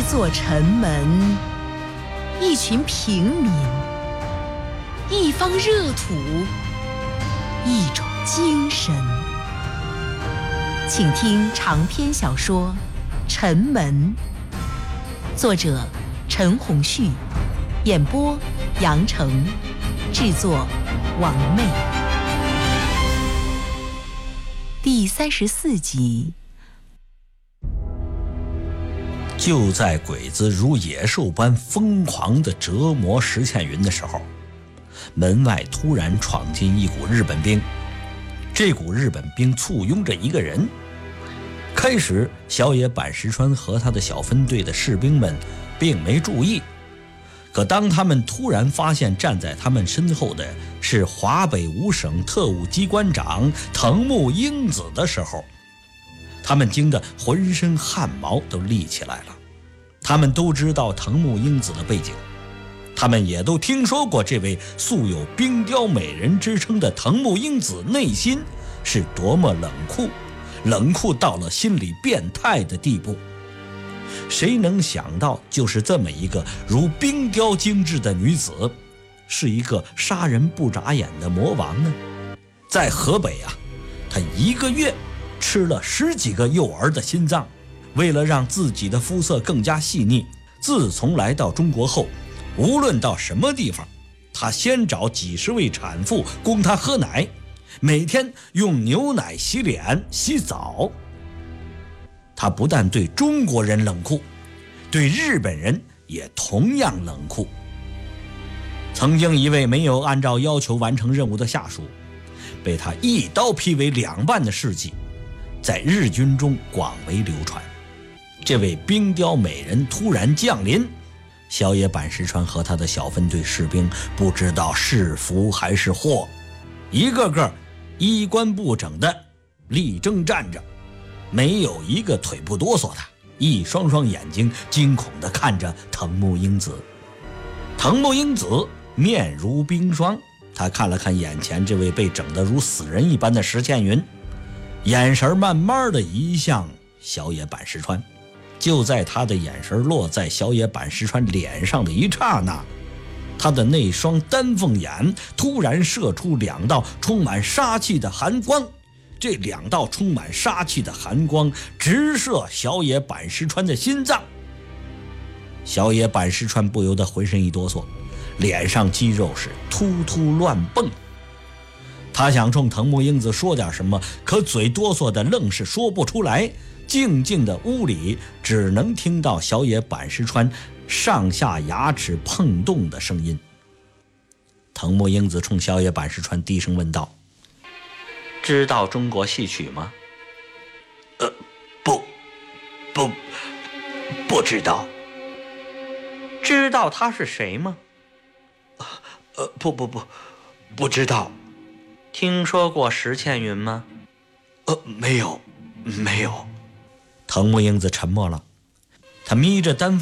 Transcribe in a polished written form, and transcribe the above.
座城门，一群平民，一方热土，一种精神。请听长篇小说《城门》，作者陈鸿旭，演播杨成，制作王妹。第34集。 就在鬼子如野兽般疯狂地折磨石倩云的时候，门外突然闯进一股日本兵。这股日本兵簇拥着一个人。开始，小野坂石川和他的小分队的士兵们并没注意，可当他们突然发现站在他们身后的是华北5省特务机关长藤木英子的时候，他们惊得浑身汗毛都立起来了。他们都知道藤木英子的背景，他们也都听说过这位素有冰雕美人之称的藤木英子内心是多么冷酷到了心理变态的地步。谁能想到，就是这么一个如冰雕精致的女子，是一个杀人不眨眼的魔王呢？在河北啊，她1个月吃了10几个幼儿的心脏。为了让自己的肤色更加细腻，自从来到中国后，无论到什么地方，她先找几10位产妇供她喝奶，每天用牛奶洗脸洗澡。她不但对中国人冷酷，对日本人也同样冷酷。曾经一位没有按照要求完成任务的下属，被她一刀劈为2半的事迹，在日军中广为流传。这位冰雕美人突然降临，小野坂石川和他的小分队士兵不知道是福还是祸，一个个衣冠不整的立正站着，没有一个腿不哆嗦的，一双双眼睛惊恐地看着藤木英子。藤木英子面如冰霜，他看了看眼前这位被整得如死人一般的石倩云，眼神慢慢地移向小野坂石川。就在他的眼神落在小野坂石川脸上的一刹那，他的那双丹凤眼突然射出2道充满杀气的寒光，这2道充满杀气的寒光直射小野坂石川的心脏。小野坂石川不由得浑身一哆嗦，脸上肌肉是突突乱蹦。他想冲藤木英子说点什么，可嘴哆嗦的愣是说不出来。静静的屋里只能听到小野坂石川上下牙齿碰动的声音。藤木英子冲小野坂石川低声问道：“知道中国戏曲吗？”不知道。知道他是谁吗？不知道。听说过石倩云吗？没有。藤木英子沉默了，他眯着丹